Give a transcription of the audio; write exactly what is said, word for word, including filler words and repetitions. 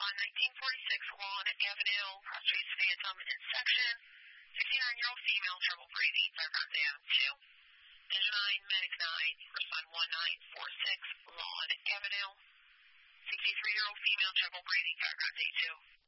on nineteen forty-six Lawn Avenue, Streets Phantom in section. sixty-nine-year-old female, trouble breathing, background data two. Engine nine, medic nine, respond one nine four six Lawn Avenue. sixty-three-year-old female, trouble breathing, background day two.